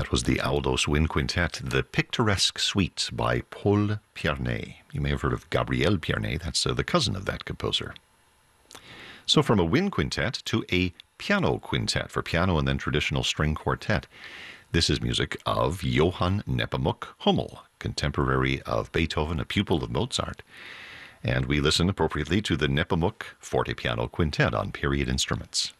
That was the Audos Wind Quintet, The Picturesque Suite by Paul Piarnet. You may have heard of Gabriel Piarnet, that's the cousin of that composer. So from a wind quintet to a piano quintet, for piano and then traditional string quartet. This is music of Johann Nepomuk Hummel, contemporary of Beethoven, a pupil of Mozart. And we listen appropriately to the Nepomuk Fortepiano Quintet on Period Instruments.